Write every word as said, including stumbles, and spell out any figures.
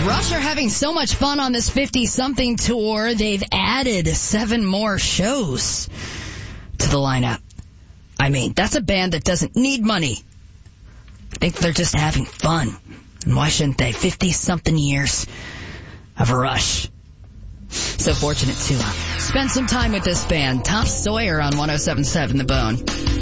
Rush are having so much fun on this fifty-something tour, they've added seven more shows to the lineup. I mean, that's a band that doesn't need money. I think they're just having fun. And why shouldn't they? fifty-something years of Rush. So fortunate to uh, spend some time with this band. Tom Sawyer on one oh seven point seven The Bone.